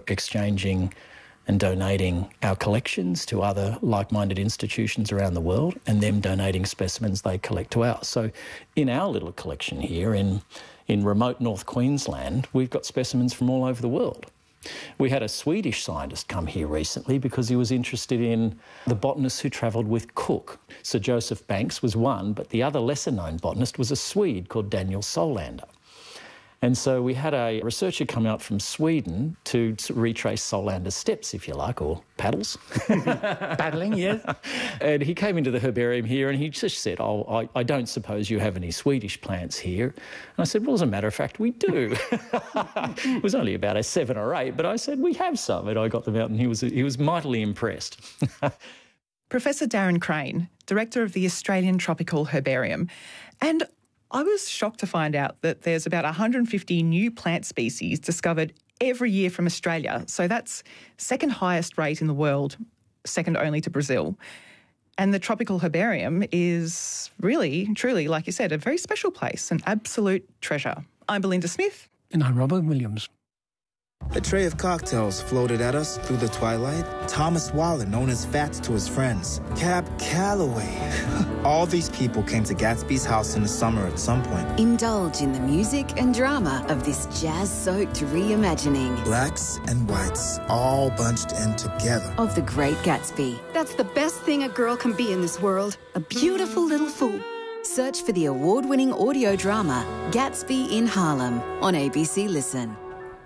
exchanging and donating our collections to other like-minded institutions around the world, and them donating specimens they collect to ours. So in our little collection here in remote North Queensland, we've got specimens from all over the world. We had a Swedish scientist come here recently because he was interested in the botanists who travelled with Cook. Sir Joseph Banks was one, but the other lesser-known botanist was a Swede called Daniel Solander. And so we had a researcher come out from Sweden to retrace Solander's steps, if you like, or paddles. Paddling, yes. And he came into the herbarium here and he just said, I don't suppose you have any Swedish plants here. And I said, well, as a matter of fact, we do. It was only about a 7 or 8, but I said, we have some. And I got them out and he was mightily impressed. Professor Darren Crane, Director of the Australian Tropical Herbarium. And I was shocked to find out that there's about 150 new plant species discovered every year from Australia. So that's second highest rate in the world, second only to Brazil. And the Tropical Herbarium is really, truly, like you said, a very special place, an absolute treasure. I'm Belinda Smith. And I'm Robert Williams. A tray of cocktails floated at us through the twilight. Thomas Waller, known as Fats to his friends. Cab Calloway. All these people came to Gatsby's house in the summer at some point. Indulge in the music and drama of this jazz-soaked reimagining. Blacks and whites, all bunched in together. Of The Great Gatsby. That's the best thing a girl can be in this world. A beautiful little fool. Search for the award-winning audio drama Gatsby in Harlem on ABC Listen.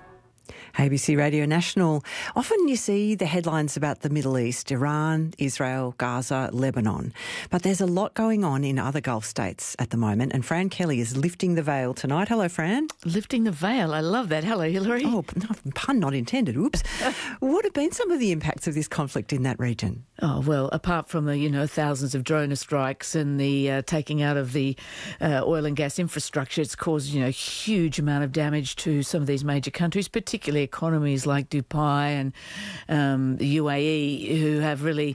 ABC Radio National. Often you see the headlines about the Middle East, Iran, Israel, Gaza, Lebanon. But there's a lot going on in other Gulf states at the moment, and Fran Kelly is lifting the veil tonight. Hello, Fran. Lifting the veil. I love that. Hello, Hillary. Oh, no, pun not intended. Oops. What have been some of the impacts of this conflict in that region? Oh, well, apart from the, thousands of drone strikes and the taking out of the oil and gas infrastructure, it's caused, a huge amount of damage to some of these major countries, particularly economies like Dubai and the UAE, who have really,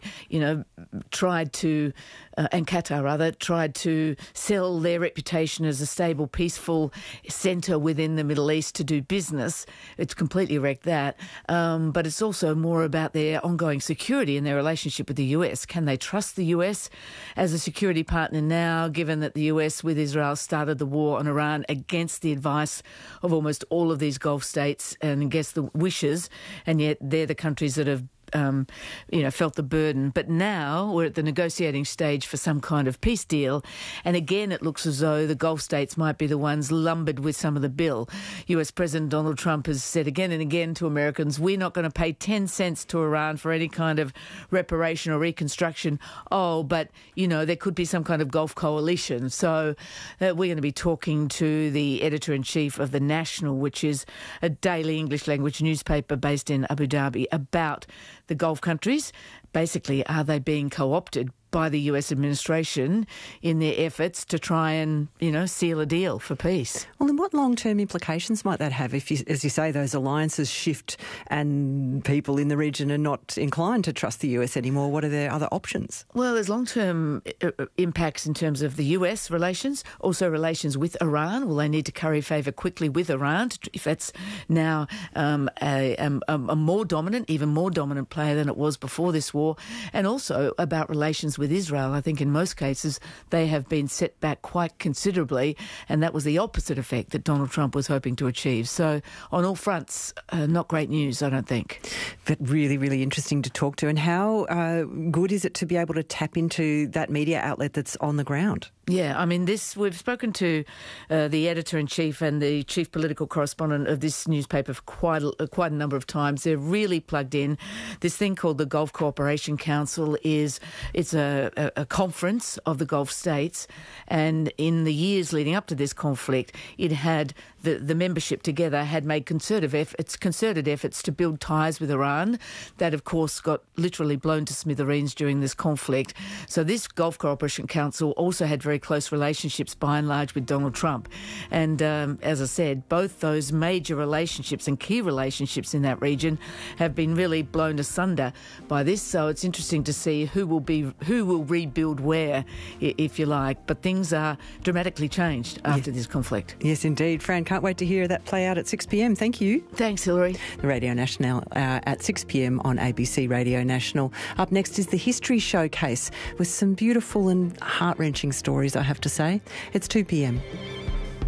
tried to, and Qatar rather, tried to sell their reputation as a stable, peaceful centre within the Middle East to do business. It's completely wrecked that. But it's also more about their ongoing security and their relationship with the US. Can they trust the US as a security partner now, given that the US with Israel started the war on Iran against the advice of almost all of these Gulf states and against the wishes, and yet they're the countries that have felt the burden. But now we're at the negotiating stage for some kind of peace deal. And again, it looks as though the Gulf states might be the ones lumbered with some of the bill. US President Donald Trump has said again and again to Americans, we're not going to pay 10 cents to Iran for any kind of reparation or reconstruction. Oh, but, there could be some kind of Gulf coalition. So we're going to be talking to the editor-in-chief of The National, which is a daily English language newspaper based in Abu Dhabi, about the Gulf countries. Basically, are they being co-opted by the US administration in their efforts to try and, seal a deal for peace? Well, then what long-term implications might that have if, as you say, those alliances shift and people in the region are not inclined to trust the US anymore? What are their other options? Well, there's long-term impacts in terms of the US relations, also relations with Iran. Will they need to curry favour quickly with Iran if that's now a more dominant, even more dominant player than it was before this war? And also about relations with Israel. I think in most cases they have been set back quite considerably, and that was the opposite effect that Donald Trump was hoping to achieve. So on all fronts, not great news, I don't think. But really, really interesting to talk to. And how good is it to be able to tap into that media outlet that's on the ground? Yeah, I mean, we've spoken to the editor-in-chief and the chief political correspondent of this newspaper for quite a number of times. They're really plugged in. This thing called the Gulf Cooperation Council it's a conference of the Gulf states, and in the years leading up to this conflict, it had the membership together had made concerted efforts to build ties with Iran. That, of course, got literally blown to smithereens during this conflict. So this Gulf Cooperation Council also had very close relationships, by and large, with Donald Trump. And as I said, both those major relationships and key relationships in that region have been really blown asunder by this. So it's interesting to see who who will rebuild where, if you like. But things are dramatically changed after this conflict. Yes, indeed. Fran, can't wait to hear that play out at 6 p.m. Thank you. Thanks, Hilary. The Radio National at 6 p.m. on ABC Radio National. Up next is the History Showcase with some beautiful and heart-wrenching stories, I have to say. It's 2 p.m.